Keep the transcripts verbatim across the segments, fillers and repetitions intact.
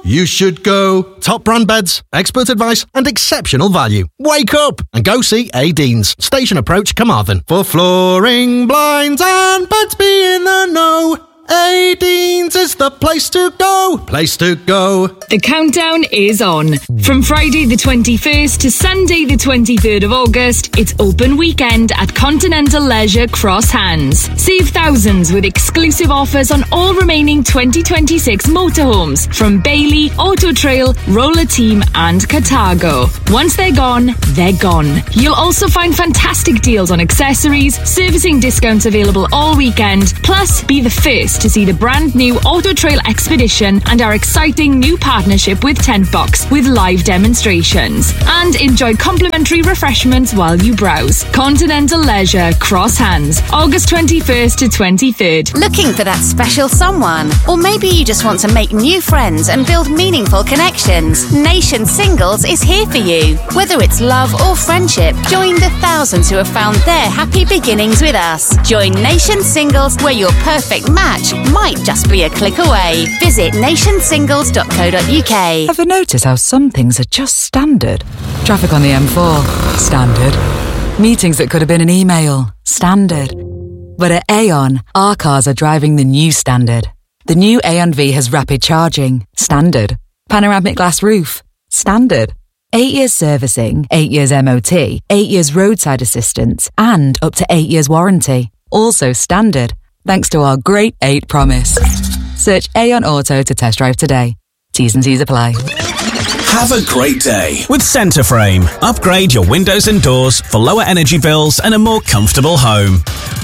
You should go. Top brand beds, expert advice and exceptional value. Wake up and go see A. Deans, Station Approach, Carmarthen. For flooring, blinds and beds, be in the know. A. Deans is the place to go. Place to go. The countdown is on. From Friday the twenty-first to Sunday the twenty-third of August, it's open weekend at Continental Leisure Cross Hands. Save thousands with exclusive offers on all remaining twenty twenty-six motorhomes from Bailey, Auto Trail, Roller Team and Cartago. Once they're gone, they're gone. You'll also find fantastic deals on accessories, servicing discounts available all weekend, plus be the first to see the brand new Auto Trail Expedition and our exciting new partnership with Tent Box with live demonstrations. And enjoy complimentary refreshments while you browse. Continental Leisure Cross Hands, August twenty-first to twenty-third. Looking for that special someone? Or maybe you just want to make new friends and build meaningful connections. Nation Singles is here for you. Whether it's love or friendship, join the thousands who have found their happy beginnings with us. Join Nation Singles, where your perfect match might just be a click away. Visit nation singles dot co dot uk. Ever notice how some things are just standard? Traffic on the M four, standard. Meetings that could have been an email, standard. But at Aon, our cars are driving the new standard. The new Aon V has rapid charging, standard. Panoramic glass roof, standard. Eight years servicing, eight years M O T, eight years roadside assistance, and up to eight years warranty. Also standard. Thanks to our Great eight promise. Search Aon Auto to test drive today. T's and C's apply. Have a great day with Centreframe. Upgrade your windows and doors for lower energy bills and a more comfortable home.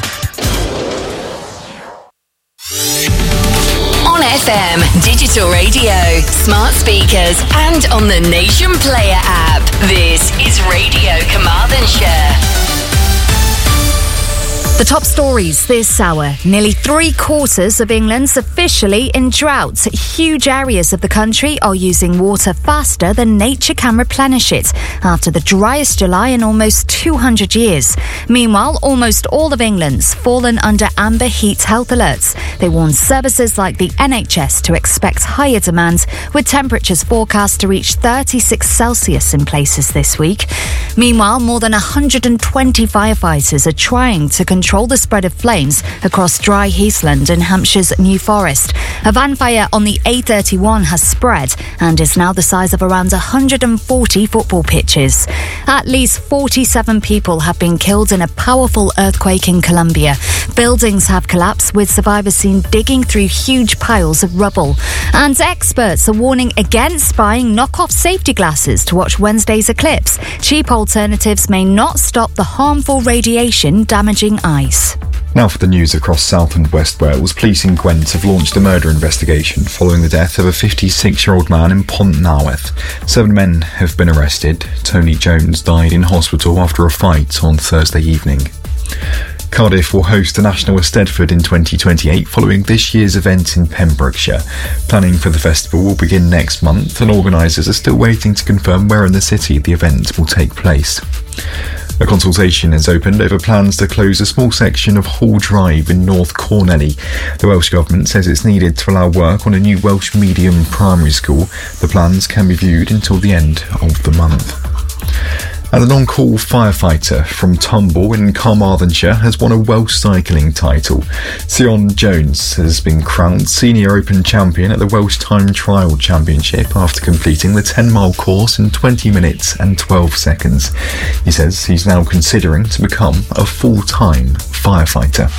On F M, digital radio, smart speakers, and on the Nation Player app. This is Radio Carmarthenshire. The top stories this hour. Nearly three quarters of England's officially in drought. Huge areas of the country are using water faster than nature can replenish it after the driest July in almost two hundred years. Meanwhile, almost all of England's fallen under amber heat health alerts. They warn services like the N H S to expect higher demand, with temperatures forecast to reach thirty-six Celsius in places this week. Meanwhile, more than one hundred twenty firefighters are trying to control control the spread of flames across dry heathland in Hampshire's New Forest. A van fire on the A thirty-one has spread and is now the size of around one hundred forty football pitches. At least forty-seven people have been killed in a powerful earthquake in Colombia. Buildings have collapsed, with survivors seen digging through huge piles of rubble. And experts are warning against buying knockoff safety glasses to watch Wednesday's eclipse. Cheap alternatives may not stop the harmful radiation damaging eyes. Now for the news across South and West Wales. Police in Gwent have launched a murder investigation following the death of a fifty-six-year-old man in Pontnaweth. Seven men have been arrested. Tony Jones died in hospital after a fight on Thursday evening. Cardiff will host the National Eisteddfod in twenty twenty-eight following this year's event in Pembrokeshire. Planning for the festival will begin next month, and organisers are still waiting to confirm where in the city the event will take place. A consultation has opened over plans to close a small section of Hall Drive in North Cornelly. The Welsh Government says it's needed to allow work on a new Welsh medium primary school. The plans can be viewed until the end of the month. And an on-call firefighter from Tumble in Carmarthenshire has won a Welsh cycling title. Sion Jones has been crowned Senior Open Champion at the Welsh Time Trial Championship after completing the ten-mile course in twenty minutes and twelve seconds. He says he's now considering to become a full-time firefighter.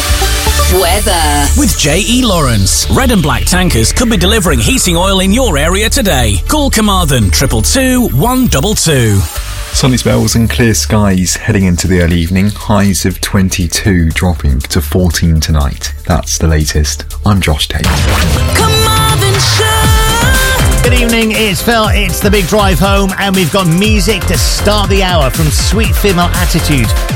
Weather. With J E Lawrence, Red and Black Tankers could be delivering heating oil in your area today. Call Carmarthen triple two one two two. Sunny spells and clear skies heading into the early evening. Highs of twenty-two, dropping to fourteen tonight. That's the latest. I'm Josh Tate. Good evening, it's Phil. It's the big drive home, and we've got music to start the hour from Sweet Female Attitude